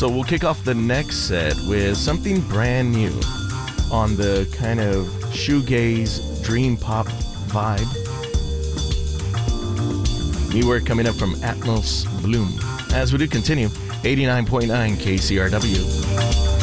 So we'll kick off the next set with something brand new on the kind of shoegaze dream pop vibe. New work coming up from Atmos Bloom. As we do continue, 89.9 KCRW.